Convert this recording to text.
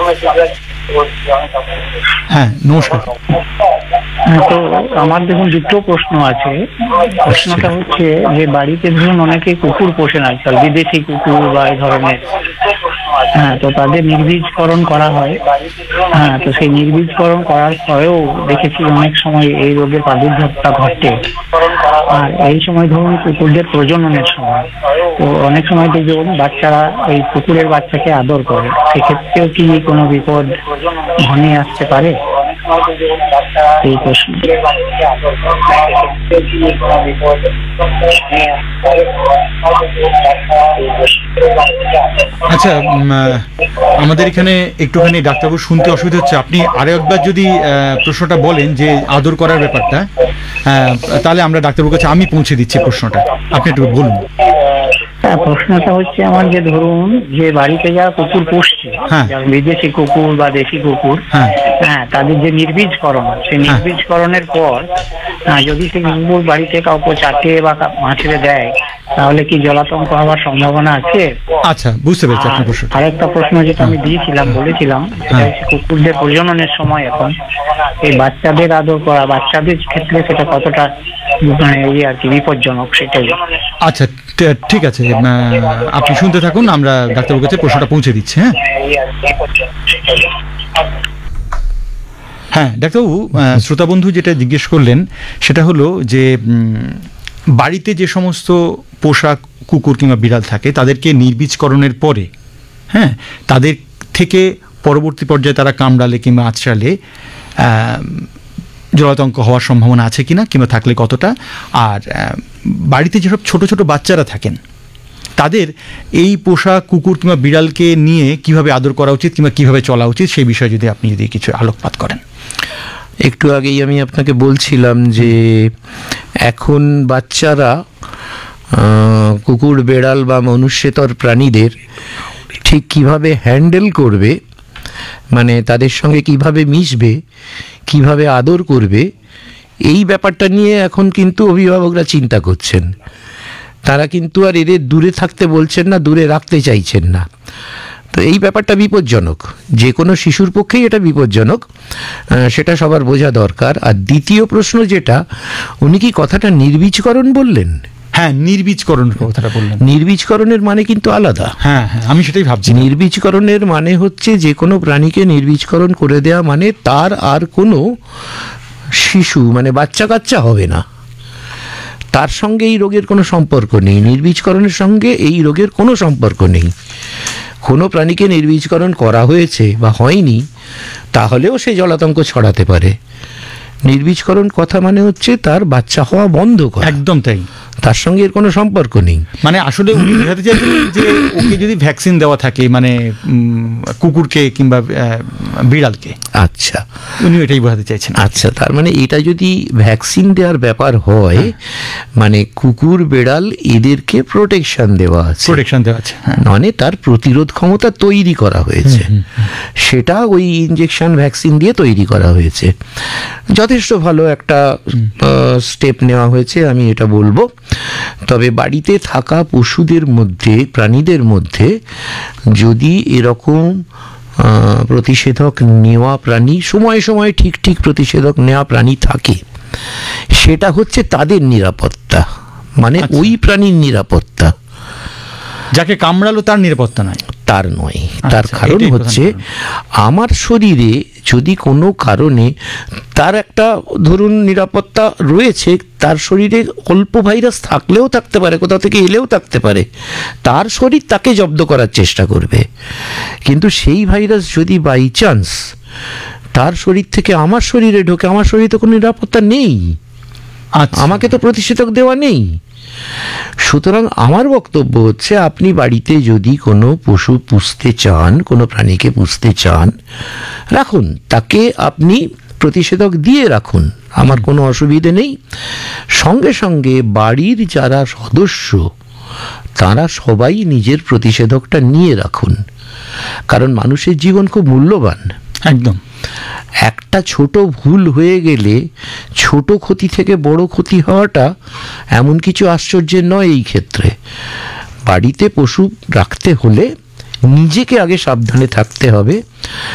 হ্যাঁ, নমস্কার। তো আমার দেখুন দুটো প্রশ্ন আছে। প্রশ্নটা হচ্ছে যে বাড়িতে ধরুন অনেকে কুকুর পোষেন আজকাল, বিদেশি কুকুর বা এই ধরনের। হ্যাঁ, তো তাদের নির্বীজকরণ করা হয়। হ্যাঁ, তো সেই নির্বীজকরণ করার পরেও দেখেছি অনেক সময় এই রোগের প্রাদুর্ভাবটা ঘটে। আর এই সময় ধরুন কুকুরদের প্রজননের সময়, তো অনেক সময় দেখবেন বাচ্চারা এই কুকুরের বাচ্চাকে আদর করে, সেক্ষেত্রেও কি কোনো বিপদ ঘনিয়ে আসতে পারে? এই প্রশ্ন। আচ্ছা, আমাদের এখানে একটুখানি ডাক্তারবাবু শুনতে অসুবিধা হচ্ছে। আপনি আরো একবার যদি প্রশ্নটা বলেন যে আদর করার ব্যাপারটা, তাহলে আমরা ডাক্তারবাবুর কাছে আমি পৌঁছে দিচ্ছি প্রশ্নটা। আপনি একটু বলুন। হ্যাঁ, প্রশ্নটা হচ্ছে আমার যে ধরুন যে বাড়িতে যারা কুকুর পুষছে, বিদেশি কুকুর বা দেশি কুকুর, হ্যাঁ, তাদের যে নির্বীজকরণ, সেই নির্বীজকরণের পর যদি সেই কুকুর বাড়িতে কাউকে চাটে বা মাছড়ে দেয়, তাহলে কি জলাতঙ্ক হওয়ার সম্ভাবনা আছে? আচ্ছা, বুঝতে পেরেছি আপনার প্রশ্ন। আরেকটা প্রশ্ন যেটা আমি বলেছিলাম, কুকুরদের প্রজননের সময় এখন এই বাচ্চাদের আদর করা, বাচ্চাদের ক্ষেত্রে সেটা কতটা আর কি বিপজ্জনক, সেটাই। আচ্ছা, ঠিক আছে, আপনি শুনতে থাকুন, আমরা ডাক্তারবাবুর কাছে প্রশ্নটা পৌঁছে দিচ্ছি। হ্যাঁ ডাক্তারবাবু, শ্রোতা বন্ধু যেটা জিজ্ঞেস করলেন সেটা হলো যে বাড়িতে যে সমস্ত পোষা কুকুর কিংবা বিড়াল থাকে তাদেরকে নির্বীজকরণের পরে, হ্যাঁ, তাদের থেকে পরবর্তী পর্যায়ে তারা কামড়ালে কিংবা আঁচড়ালে জলাতঙ্ক হওয়ার সম্ভাবনা আছে কিনা, কিংবা থাকলে কতটা, আর বাড়িতে যেসব ছোট ছোট বাচ্চারা থাকেন তাদের এই পোষা কুকুর কিংবা বিড়ালকে নিয়ে কিভাবে আদর করা উচিত কিংবা কিভাবে চলা উচিত, সেই বিষয়ে যদি আপনি কিছু আলোকপাত করেন। একটু আগেই আমি আপনাকে বলছিলাম যে এখন বাচ্চারা কুকুর, বেড়াল বা মনুষ্যেতর প্রাণীদের ঠিক কিভাবে হ্যান্ডেল করবে, মানে তাদের সঙ্গে কিভাবে মিশবে, কিভাবে আদর করবে, এই ব্যাপারটা নিয়ে এখন কিন্তু অভিভাবকরা চিন্তা করছেন। তারা কিন্তু আর এদের দূরে থাকতে বলছেন না, দূরে রাখতে চাইছেন না। তো এই ব্যাপারটা বিপজ্জনক, যে কোনো শিশুর পক্ষেই এটা বিপজ্জনক, সেটা সবার বোঝা দরকার। আর দ্বিতীয় প্রশ্ন যেটা, উনি কি কথাটা নির্বীজকরণ বললেন? হ্যাঁ, নির্বীজকরণ কথাটা বললেন। নির্বীজকরণের মানে কিন্তু আলাদা। হ্যাঁ হ্যাঁ, আমি সেটাই ভাবছি। নির্বীজকরণের মানে হচ্ছে যে কোনো প্রাণীকে নির্বীজকরণ করে দেওয়া, মানে তার আর কোনো শিশু মানে বাচ্চা কাচ্চা হবে না, তার সঙ্গে এই রোগের কোনো সম্পর্ক নেই। নির্বীজকরণের সঙ্গে এই রোগের কোনো সম্পর্ক নেই। কোনো প্রাণীকে নির্বীজকরণ করা হয়েছে বা হয়নি, তাহলেও সে জলাতঙ্ক ছড়াতে পারে। নির্বীজকরণ কথা মানে হচ্ছে তার বাচ্চা হওয়া বন্ধ করা। একদম তাই, তার সঙ্গে এর কোনো সম্পর্ক নেই। মানে আসলে উনি বোঝাতে চাইছেন যে ওকে যদি ভ্যাকসিন দেওয়া থাকে, মানে কুকুরকে কিংবা বিড়ালকে, আচ্ছা, উনি এটাই বোঝাতে চাইছেন। আচ্ছা, তার মানে এটা যদি ভ্যাকসিন দেওয়ার ব্যাপার হয়, মানে কুকুর, বেড়াল এদেরকে প্রোটেকশন দেওয়া আছে, মানে তার প্রতিরোধ ক্ষমতা তৈরি করা হয়েছে, সেটা ওই ইনজেকশন ভ্যাকসিন দিয়ে তৈরি করা হয়েছে। যথেষ্ট ভালো একটা স্টেপ নেওয়া হয়েছে, আমি এটা বলবো। তবে বাড়িতে থাকা পশুদের মধ্যে, প্রাণীদের মধ্যে যদি এরকম প্রতিষেধক নেওয়া প্রাণী, সময়ে সময়ে ঠিক ঠিক প্রতিষেধক নেওয়া প্রাণী থাকে, সেটা হচ্ছে তাদের নিরাপত্তা, মানে ওই প্রাণীর নিরাপত্তা। যাকে কামড়ালো তার নিরাপত্তা নয়, তার নয়। তার কারণ হচ্ছে আমার শরীরে যদি কোনো কারণে তার একটা ধরুন নিরাপত্তা রয়েছে, তার শরীরে অল্প ভাইরাস থাকলেও থাকতে পারে, কোথাও থেকে এলেও থাকতে পারে, তার শরীর তাকে জব্দ করার চেষ্টা করবে। কিন্তু সেই ভাইরাস যদি বাই চান্স তার শরীর থেকে আমার শরীরে ঢোকে, আমার শরীরে তো কোনো নিরাপত্তা নেই, আমাকে তো প্রতিষেধক দেওয়া নেই। সুতরাং আমার বক্তব্য হচ্ছে, আপনি বাড়িতে যদি কোনো পশু পুষতে চান, কোনো প্রাণীকে পুষতে চান, রাখুন, তাকে আপনি প্রতিষেধক দিয়ে রাখুন, আমার কোনো অসুবিধে নেই। সঙ্গে সঙ্গে বাড়ির যারা সদস্য তারা সবাই নিজের প্রতিষেধকটা নিয়ে রাখুন, কারণ মানুষের জীবন খুব মূল্যবান। একদম। একটা ছোট ভুল হয়ে গেলে ছোট ক্ষতি থেকে বড় ক্ষতি হওয়াটা এমন কিছু আশ্চর্যের নয়। এই ক্ষেত্রে বাড়িতে পশু রাখতে হলে নিজেকে আগে সাবধানে থাকতে হবে,